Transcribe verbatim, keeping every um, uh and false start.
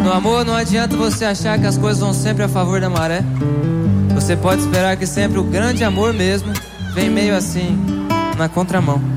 No amor não adianta você achar que as coisas vão sempre a favor da maré. Você pode esperar que sempre o grande amor mesmo vem meio assim, na contramão.